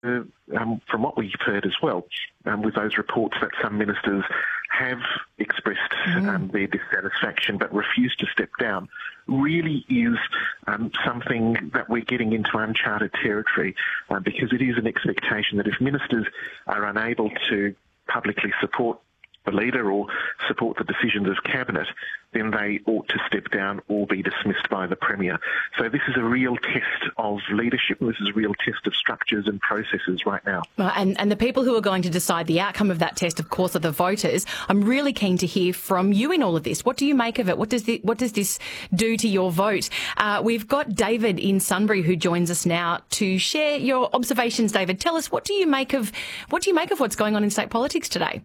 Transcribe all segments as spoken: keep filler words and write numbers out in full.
Uh, um, from what we've heard as well, um, with those reports that some ministers have expressed mm. um, their dissatisfaction but refused to step down, really is um, something that we're getting into uncharted territory, uh, because it is an expectation that if ministers are unable to publicly support the leader or support the decisions of cabinet, then they ought to step down or be dismissed by the Premier. So this is a real test of leadership. This is a real test of structures and processes right now. Well, and, and the people who are going to decide the outcome of that test, of course, are the voters. I'm really keen to hear from you in all of this. What do you make of it? What does the, what does this do to your vote? Uh, we've got David in Sunbury who joins us now to share your observations. David, tell us, what do you make of what do you make of what's going on in state politics today?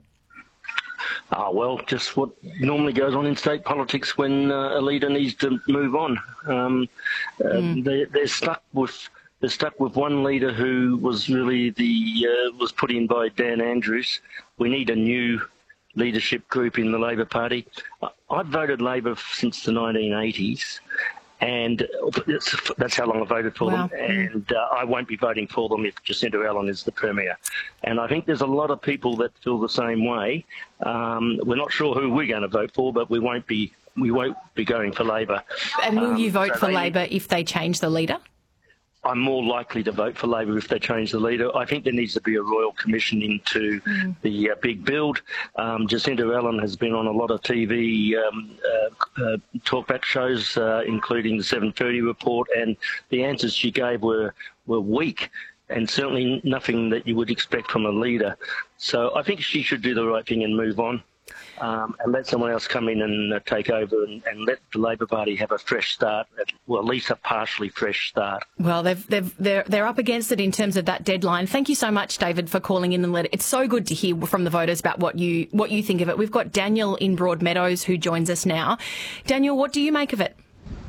Ah, well, just what normally goes on in state politics when uh, a leader needs to move on. Um, uh, mm. they, they're stuck with they're stuck with one leader who was really the uh, was put in by Dan Andrews. We need a new leadership group in the Labor Party. I've voted Labor since the nineteen eighties. And that's how long I voted for wow. them. And uh, I won't be voting for them if Jacinta Allan is the Premier. And I think there's a lot of people that feel the same way. Um, we're not sure who we're going to vote for, but we won't be we won't be going for Labor. And will um, you vote so for they, Labor if they change the leader? I'm more likely to vote for Labor if they change the leader. I think there needs to be a royal commission into mm. the uh, big build. Um, Jacinta Allan has been on a lot of T V um, uh, uh, talkback shows, uh, including the seven thirty report, and the answers she gave were, were weak and certainly nothing that you would expect from a leader. So I think she should do the right thing and move on. Um, and let someone else come in and uh, take over and, and let the Labor Party have a fresh start, well, at least a partially fresh start. Well, they've, they've, they're, they're up against it in terms of that deadline. Thank you so much, David, for calling in and let it. It's so good to hear from the voters about what you what you think of it. We've got Daniel in Broadmeadows who joins us now. Daniel, what do you make of it?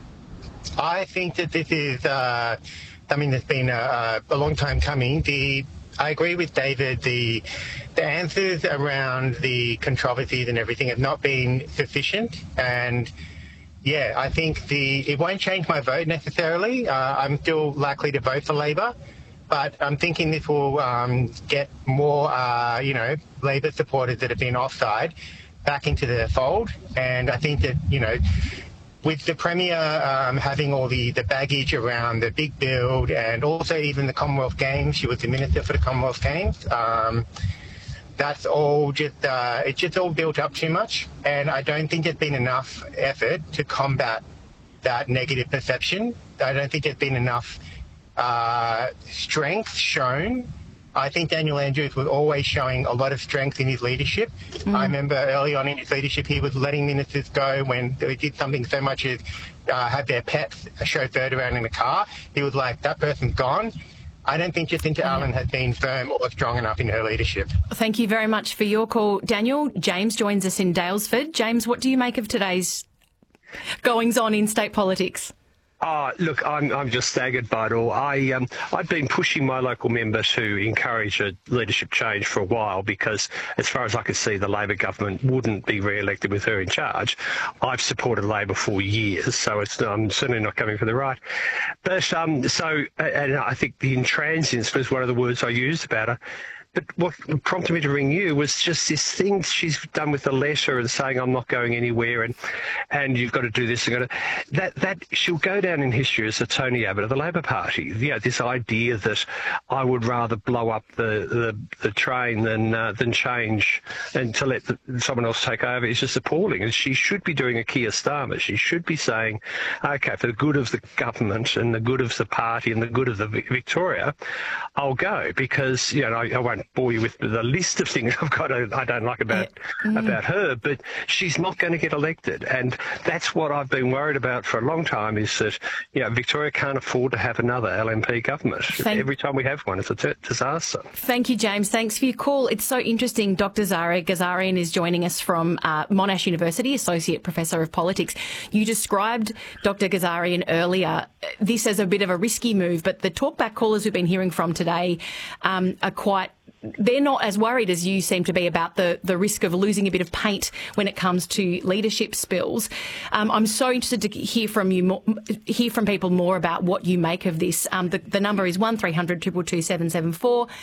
I think that this is uh, something that's been a, a long time coming. The I agree with David. The the answers around the controversies and everything have not been sufficient. And yeah, I think the it won't change my vote necessarily. Uh, I'm still likely to vote for Labor, but I'm thinking this will um, get more, uh, you know, Labor supporters that have been offside back into the fold. And I think that, you know, with the Premier um, having all the, the baggage around the big build and also even the Commonwealth Games, she was the Minister for the Commonwealth Games, um, that's all just, uh, it's just all built up too much. And I don't think there's been enough effort to combat that negative perception. I don't think there's been enough uh, strength shown. I think Daniel Andrews was always showing a lot of strength in his leadership. Mm. I remember early on in his leadership, he was letting ministers go when they did something so much as uh, have their pets chauffeured around in a car. He was like, that person's gone. I don't think Jacinta yeah. Allan has been firm or strong enough in her leadership. Thank you very much for your call, Daniel. James joins us in Daylesford. James, what do you make of today's goings-on in state politics? Oh, look, I'm I'm just staggered by it all. I um I've been pushing my local member to encourage a leadership change for a while because, as far as I could see, the Labor government wouldn't be re-elected with her in charge. I've supported Labor for years, so it's I'm certainly not coming for the right. But um so and I think the intransience was one of the words I used about her. But what prompted me to ring you was just this thing she's done with the letter and saying I'm not going anywhere and and you've got to do this and got to that that she'll go down in history as the Tony Abbott of the Labor Party. You know, this idea that I would rather blow up the the, the train than uh, than change and to let the, someone else take over is just appalling. And she should be doing a Keir Starmer. She should be saying, okay, for the good of the government and the good of the party and the good of the Victoria, I'll go because you know I, I won't bore you with the list of things I've got I don't like about mm. about her, but she's not going to get elected, and that's what I've been worried about for a long time. Is that you know Victoria can't afford to have another L N P government. Thank Every time we have one, it's a t- disaster. Thank you, James. Thanks for your call. It's so interesting. Doctor Zara Ghazarian is joining us from uh, Monash University, Associate Professor of Politics. You described Doctor Ghazarian earlier this as a bit of a risky move, but the talkback callers we've been hearing from today um, are quite they're not as worried as you seem to be about the, the risk of losing a bit of paint when it comes to leadership spills. Um, I'm so interested to hear from you, more, hear from people more about what you make of this. Um, the, the number is one three hundred two two two seven seven four.